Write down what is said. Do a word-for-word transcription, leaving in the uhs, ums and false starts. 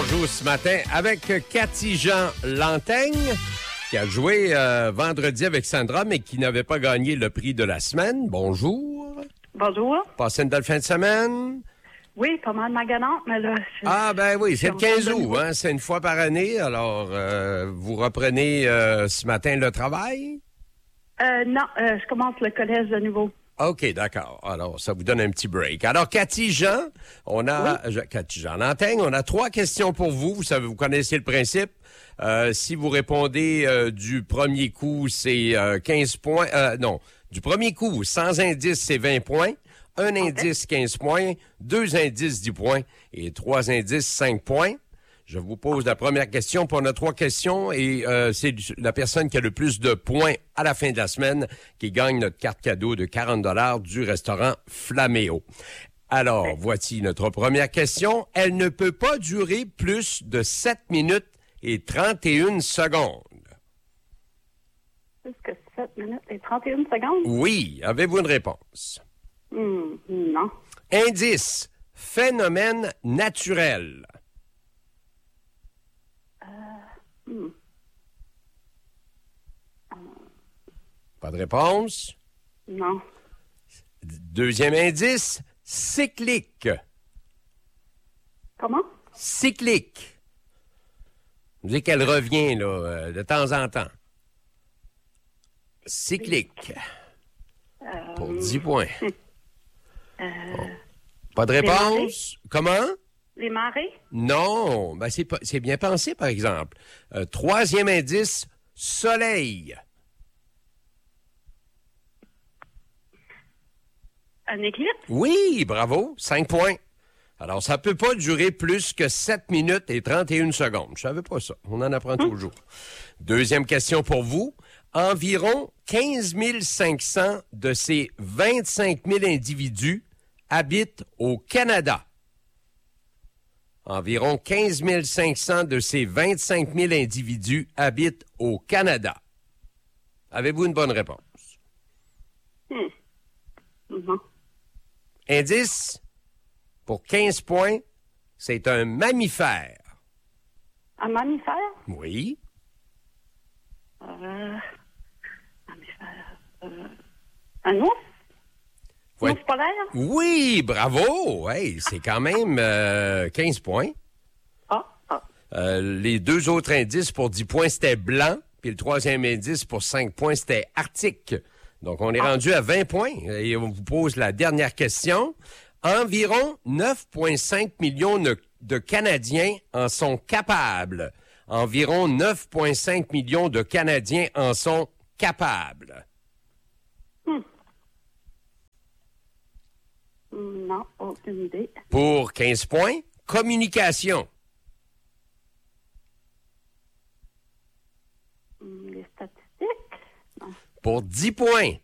joue ce matin avec Cathy Jean Lantaigne, qui a joué euh, vendredi avec Sandra, mais qui n'avait pas gagné le prix de la semaine. Bonjour. Bonjour. Passez une belle fin de semaine. Oui, pas mal maganante, mais là... Je, ah, ben oui, c'est le quinze août, hein? C'est une fois par année. Alors, euh, vous reprenez euh, ce matin le travail? Euh, non, euh, je commence le collège de nouveau. OK, d'accord. Alors, ça vous donne un petit break. Alors, Cathy Jean, on a... Oui. Cathy Jean Lantaigne, on a trois questions pour vous. Vous savez, vous connaissez le principe. Euh, si vous répondez euh, du premier coup, c'est euh, quinze points. Euh, non, du premier coup, sans indice, c'est vingt points. Un okay. indice, quinze points. Deux indices, dix points. Et trois indices, cinq points. Je vous pose la première question. Puis on a trois questions et euh, c'est la personne qui a le plus de points à la fin de la semaine qui gagne notre carte cadeau de quarante dollars du restaurant Flaméo. Alors, okay. voici notre première question. Elle ne peut pas durer plus de sept minutes et trente et une secondes. Plus que sept minutes et trente et une secondes? Oui. Avez-vous une réponse? Mm, non. Indice. Phénomène naturel. Hmm. Pas de réponse? Non. Deuxième indice, cyclique. Comment? Cyclique. Vous dites qu'elle revient, là, euh, de temps en temps. Cyclique. Euh... Pour dix points. Euh... Bon. Pas de réponse? Comment? Les marées? Non, ben c'est, c'est bien pensé, par exemple. Euh, troisième indice, soleil. Un éclipse? Oui, bravo, cinq points. Alors, ça peut pas durer plus que sept minutes et trente et une secondes. Je savais pas ça. On en apprend hum. toujours. Deuxième question pour vous. Environ quinze mille cinq cents de ces vingt-cinq mille individus habitent au Canada. Environ quinze mille cinq cents de ces vingt-cinq mille individus habitent au Canada. Avez-vous une bonne réponse? Hmm. Mm-hmm. Indice, pour quinze points, c'est un mammifère. Un mammifère? Oui. Euh, mammifère. Euh, un ours? Ouais. Ours polaire? Oui, bravo! Hey, c'est quand même euh, quinze points. Ah, ah. Euh, les deux autres indices pour dix points, c'était blanc. Puis le troisième indice pour cinq points, c'était arctique. Donc, on est ah. rendu à vingt points. Et on vous pose la dernière question. Environ neuf virgule cinq millions de, de Canadiens en sont capables. Environ neuf virgule cinq millions de Canadiens en sont capables. Hmm. Non, aucune idée. Pour quinze points, communication. Les statistiques? Non. Pour dix points,